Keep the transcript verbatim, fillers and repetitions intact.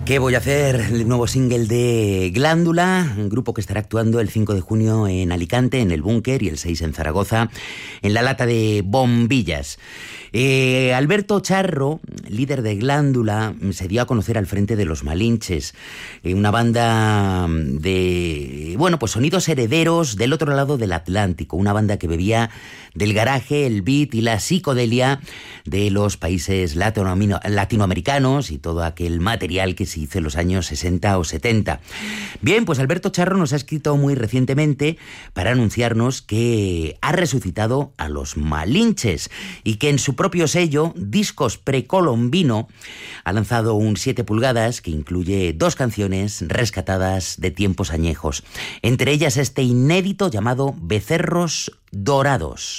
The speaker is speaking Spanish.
¿Qué voy a hacer? El nuevo single de Glándula, un grupo que estará actuando el cinco de junio en Alicante, en el Búnker, y el seis en Zaragoza, en la Lata de Bombillas. Eh, Alberto Charro, líder de Glándula, se dio a conocer al frente de Los Malinches, eh, una banda de, bueno, pues sonidos herederos del otro lado del Atlántico, una banda que bebía del garaje, el beat y la psicodelia de los países latino- latinoamericanos y todo aquel material que se hizo en los años sesenta o setenta. Bien, pues Alberto Charro nos ha escrito muy recientemente para anunciarnos que ha resucitado a Los Malinches y que en su propio sello, Discos Precolombino, ha lanzado un siete pulgadas que incluye dos canciones rescatadas de tiempos añejos, entre ellas este inédito llamado Becerros Dorados.